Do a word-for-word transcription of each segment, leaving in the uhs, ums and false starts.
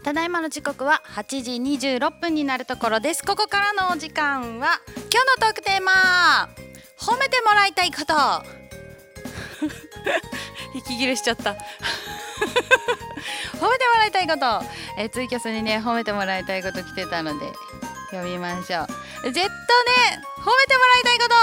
ただいまの時刻ははちじにじゅうろっぷんになるところです。ここからのお時間は今日のトークテーマ、褒めてもらいたいこと息切れしちゃった褒めてもらいたいこと、えー、ツイキャスにね褒めてもらいたいこと来てたので読みましょう。ジェットね、褒めてもらいたいこと、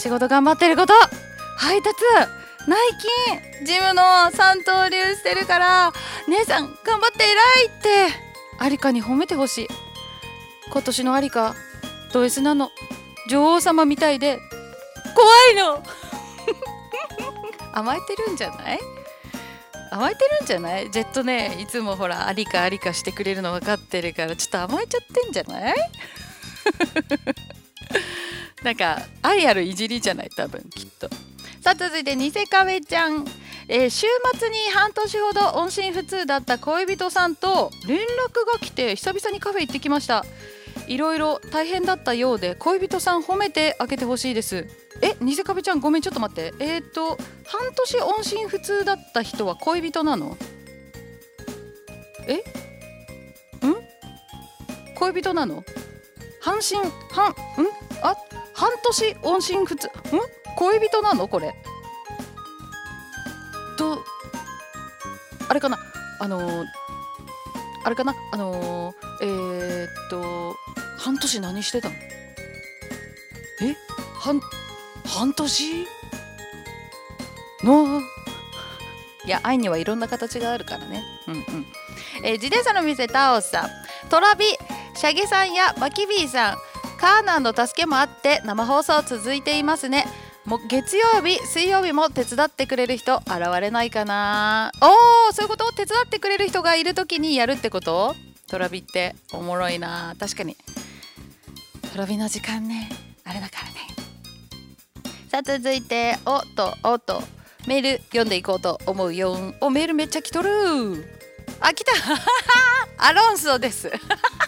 仕事頑張ってること、配達、内勤、ジムの三刀流してるから姉さん頑張って偉いってアリカに褒めてほしい。今年のアリカド S なの、女王様みたいで怖いの甘えてるんじゃない甘えてるんじゃないジェットね、いつもほらアリカアリカしてくれるの分かってるからちょっと甘えちゃってんじゃないなんか愛あるいじりじゃない、多分きっと。さあ続いてニセカベちゃん、えー、週末に半年ほど音信不通だった恋人さんと連絡が来て久々にカフェ行ってきました。いろいろ大変だったようで恋人さん褒めてあげてほしいです。え、ニセカベちゃんごめんちょっと待って、えっと半年音信不通だった人は恋人なの？えん恋人なの？半信半んあ半年音信不通ん恋人なの？これとあれかなあのー、あれかなあのー、えー、っと半年何してたの？え半半年のいや愛にはいろんな形があるからね。うんうん。えー、自転車の店タオスさん、トラビシャゲさんやマキビーさん、カーナンの助けもあって生放送続いていますね。もう月曜日水曜日も手伝ってくれる人現れないかな。おー、そういうこと？手伝ってくれる人がいる時にやるってこと？トラビっておもろいな。確かにトラビの時間ねあれだからね。さあ続いておっとおっとメール読んでいこうと思うよ。おメールめっちゃ来とる。あ来たアロンソです